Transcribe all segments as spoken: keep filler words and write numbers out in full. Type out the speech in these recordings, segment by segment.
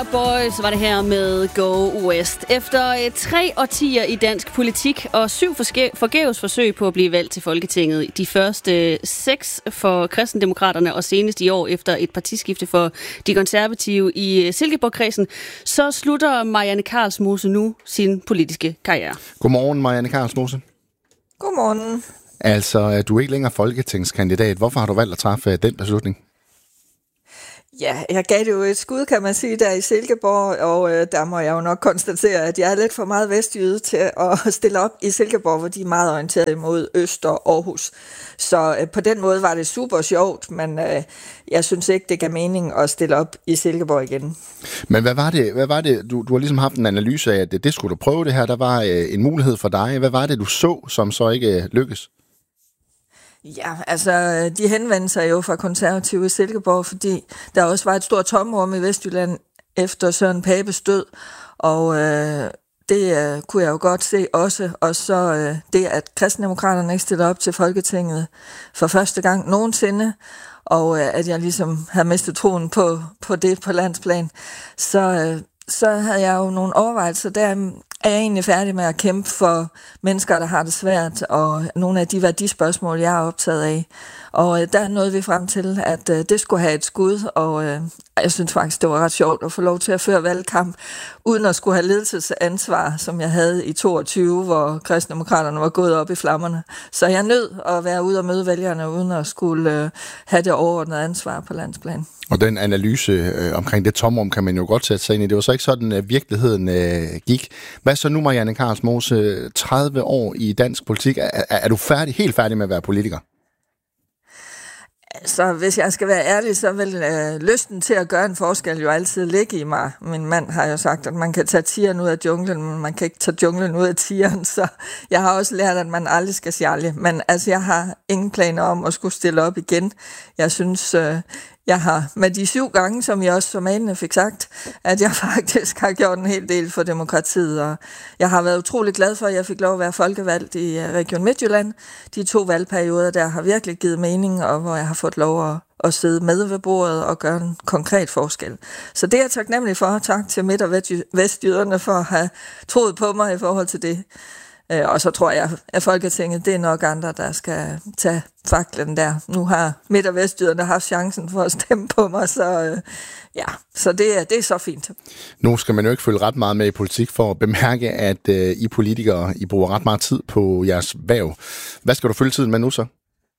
Boys var det her med Go West. Efter tre årtier i dansk politik og syv forgæves forsøg på at blive valgt til Folketinget, de første seks for Kristendemokraterne og senest i år efter et partiskifte for de konservative i Silkeborg-kredsen, så slutter Marianne Karlsmose nu sin politiske karriere. Godmorgen, Marianne Karlsmose. Godmorgen. Altså, du er ikke længere folketingskandidat. Hvorfor har du valgt at træffe den beslutning? Ja, jeg gav det jo et skud, kan man sige, der i Silkeborg, og øh, der må jeg jo nok konstatere, at jeg er lidt for meget vestjyde til at stille op i Silkeborg, hvor de er meget orienteret imod Øst og Aarhus. Så øh, på den måde var det super sjovt, men øh, jeg synes ikke, det gav mening at stille op i Silkeborg igen. Men hvad var det, hvad var det du, du har ligesom haft en analyse af, at det, det skulle du prøve det her, der var øh, en mulighed for dig. Hvad var det, du så, som så ikke øh, lykkes? Ja, altså de henvendte sig jo fra konservative i Silkeborg, fordi der også var et stort tomrum i Vestjylland efter Søren Papes død, og øh, det øh, kunne jeg jo godt se også, og så øh, det, at Kristendemokraterne ikke stillede op til Folketinget for første gang nogensinde, og øh, at jeg ligesom havde mistet troen på, på det på landsplan, så, øh, så havde jeg jo nogle overvejelser der. Er jeg egentlig færdig med at kæmpe for mennesker, der har det svært, og nogle af de værdispørgsmål, jeg er optaget af. Og øh, der nåede vi frem til, at øh, det skulle have et skud, og øh, jeg synes faktisk, det var ret sjovt at få lov til at føre valgkamp, uden at skulle have ledelsesansvar, som jeg havde i toogtyve, hvor Kristendemokraterne var gået op i flammerne. Så jeg nød at være ude og møde vælgerne, uden at skulle øh, have det overordnede ansvar på landsplan. Og den analyse øh, omkring det tomrum kan man jo godt sætte sig ind i. Det var så ikke sådan, at virkeligheden øh, gik. Hvad så nu, Marianne Karlsmose, tredive år i dansk politik? Er, er, er du færdig, helt færdig med at være politiker? Så hvis jeg skal være ærlig, så vil øh, lysten til at gøre en forskel jo altid ligge i mig. Min mand har jo sagt, at man kan tage tigeren ud af junglen, men man kan ikke tage junglen ud af tigeren, så jeg har også lært, at man aldrig skal sjalge. Men altså, jeg har ingen planer om at skulle stille op igen. Jeg synes, øh, jeg har med de syv gange, som jeg også som malende fik sagt, at jeg faktisk har gjort en hel del for demokratiet, og jeg har været utrolig glad for, at jeg fik lov at være folkevalgt i Region Midtjylland. De to valgperioder, der har virkelig givet mening, og hvor jeg har fået lov at, at sidde med ved bordet og gøre en konkret forskel. Så det er jeg taknemmelig for. Tak til Midt- og Vestjyderne for at have troet på mig i forhold til det. Og så tror jeg, at Folketinget, det er nok andre, der skal tage faklen der. Nu har Midt- og Vestjyderne haft chancen for at stemme på mig, så øh, ja, så det er, det er så fint. Nu skal man jo ikke følge ret meget med i politik for at bemærke, at øh, I politikere, I bruger ret meget tid på jeres hverv. Hvad skal du følge tiden med nu så?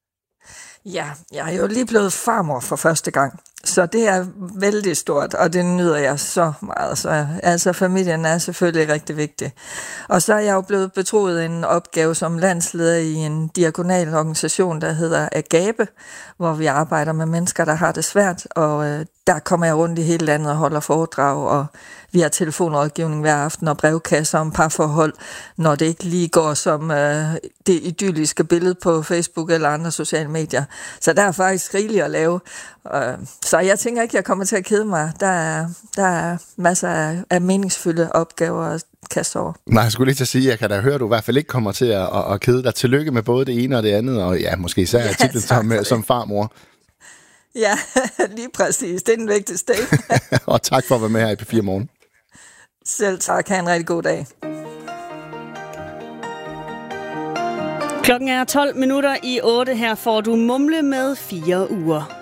Ja, jeg er jo lige blevet farmor for første gang. Så det er vældig stort, og det nyder jeg så meget. Så, altså familien er selvfølgelig rigtig vigtig. Og så er jeg jo blevet betroet en opgave som landsleder i en diakonal organisation, der hedder Agape, hvor vi arbejder med mennesker, der har det svært. Og øh, der kommer jeg rundt i hele landet og holder foredrag, og vi har telefonrådgivning hver aften og brevkasser om parforhold, når det ikke lige går som øh, det idylliske billede på Facebook eller andre sociale medier. Så der er faktisk rigeligt at lave. Øh, Så jeg tænker ikke, jeg kommer til at kede mig. Der er, der er masser af, af meningsfulde opgaver at kaste over. Nej, jeg skulle lige til at sige, at jeg kan da høre, at du i hvert fald ikke kommer til at, at, at kede dig. Tillykke med både det ene og det andet, og ja, måske især ja, titlen som, som farmor. Ja, lige præcis. Det er den vigtigste. Og tak for at være med her i P fire Morgen. Selv tak. Ha' en rigtig god dag. Klokken er tolv minutter i otte. Her får du Mumle med fire uger.